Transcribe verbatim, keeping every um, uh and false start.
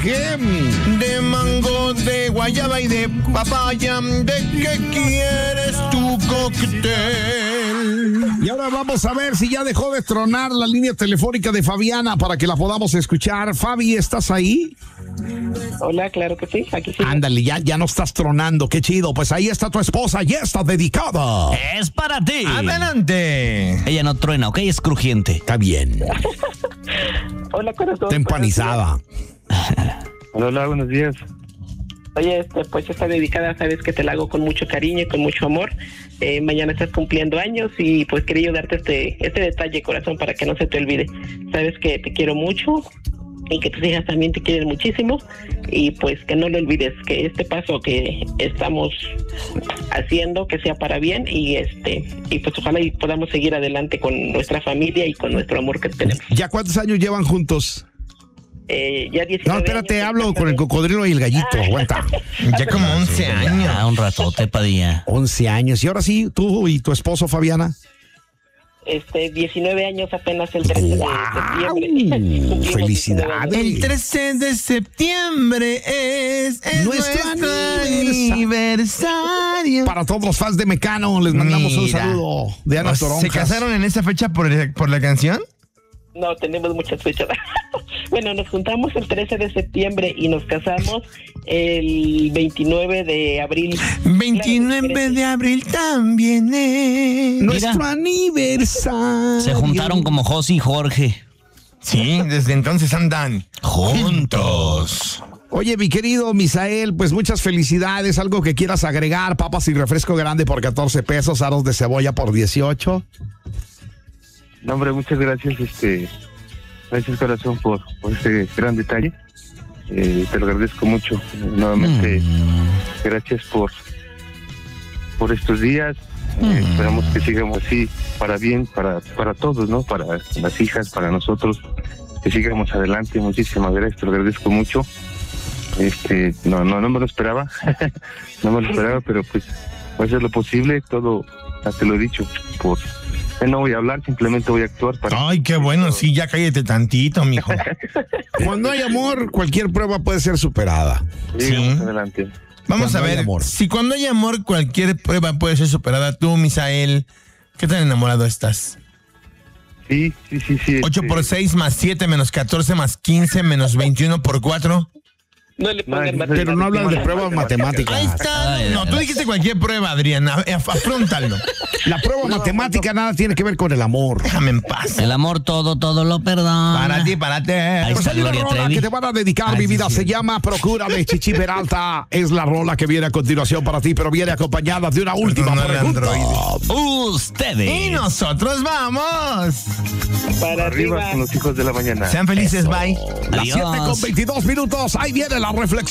qué? De mango, de guayaba y de papaya. ¿De qué quieres tu cóctel? Y ahora vamos a ver si ya dejó de tronar la línea telefónica de Fabiana para que la podamos escuchar. Fabi, ¿estás ahí? Hola, claro que sí, aquí sí. Ándale, ya, ya no estás tronando, qué chido. Pues ahí está tu esposa, ya está dedicada. Es para ti. Adelante. Ella no truena, ¿ok? Es crujiente. Está bien. Hola, corazón. Está empanizada. Hola, buenos días. Oye, este, pues está dedicada, sabes que te la hago con mucho cariño y con mucho amor. Eh, mañana estás cumpliendo años y pues quería darte este, este detalle, corazón, para que no se te olvide. Sabes que te quiero mucho y que tus hijas también te quieren muchísimo y pues que no lo olvides, que este paso que estamos haciendo que sea para bien y este y pues ojalá y podamos seguir adelante con nuestra familia y con nuestro amor que tenemos. ¿Ya cuántos años llevan juntos? Eh, ya diecinueve No, espérate, años, hablo con el cocodrilo y el gallito, aguanta. Ya como once años. Ah, un ratote, Padilla. once años. Y ahora sí, tú y tu esposo, Fabiana. Este, diecinueve años apenas el trece de septiembre. Cumplimos ¡Felicidades! El trece de septiembre es, es Nuestro nuestro, aniversario. aniversario. Para todos los fans de Mecano, les mandamos un Mira. saludo de Ana ¿Se Toronjas. casaron en esa fecha por, el- por la canción? No, tenemos muchas fechas. Bueno, nos juntamos el trece de septiembre y nos casamos el veintinueve de abril. veintinueve de abril también es. Nuestro Mira. aniversario. Se juntaron como José y Jorge. Sí, desde entonces andan Juntos. Oye, mi querido Misael, pues muchas felicidades. Algo que quieras agregar, papas y refresco grande por catorce pesos, aros de cebolla por dieciocho. No, hombre, muchas gracias, este, gracias corazón por, por este gran detalle. Eh, te lo agradezco mucho. Nuevamente, gracias por, por estos días. Eh, esperamos que sigamos así para bien, para, para todos, ¿no? Para las hijas, para nosotros, que sigamos adelante. Muchísimas gracias, te lo agradezco mucho. Este, no, no, no me lo esperaba, no me lo esperaba, pero pues voy a hacer lo posible, todo, ya te lo he dicho, por no voy a hablar, simplemente voy a actuar para... Ay, qué bueno, sí, ya cállate tantito, mijo. Cuando hay amor, cualquier prueba puede ser superada. Sigamos Sí. adelante. Vamos Cuando a hay ver, amor. si cuando hay amor cualquier prueba puede ser superada, tú, Misael, ¿qué tan enamorado estás? Sí, sí, sí, sí. ocho este, por seis más siete menos catorce más quince menos veintiuno por cuatro. No le pongan No, matemáticas. Pero no hablan de pruebas matemáticas. Ahí está. Ay, No, de tú veras. dijiste cualquier prueba, Adrián. af- af- Afróntalo. La prueba matemática nada tiene que ver con el amor. Déjame en paz. El amor todo, todo lo perdona. Párate, párate. Ahí Pues está hay una Gloria rola Trevi. que te van a dedicar, Ay, mi sí, vida. sí. Se llama Procura de Chichi Peralta. Es la rola que viene a continuación para ti, pero viene acompañada de una última Perdónale, pregunta. androide. Ustedes. Y nosotros vamos. Para Arriba arriba. con los hijos de la mañana. Sean felices, bye. Las Adiós. siete con veintidós minutos. Ahí viene la reflexión.